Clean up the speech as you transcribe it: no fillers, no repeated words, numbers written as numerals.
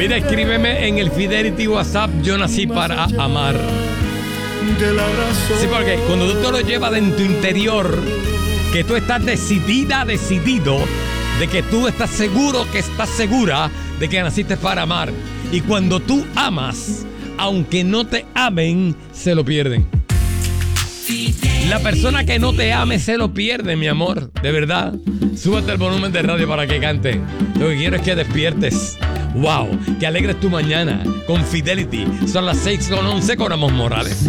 Mira, escríbeme en el Fidelity WhatsApp. Yo nací para amar. Sí, porque cuando tú te lo llevas en tu interior, que tú estás decidido de que tú estás seguro, que estás segura de que naciste para amar. Y cuando tú amas, aunque no te amen, se lo pierden. La persona que no te ame se lo pierde, mi amor. De verdad. Súbete el volumen de radio para que cante. Lo que quiero es que despiertes. Wow, que alegres tu mañana con Fidelity. Son las 6:11 con Amos Morales.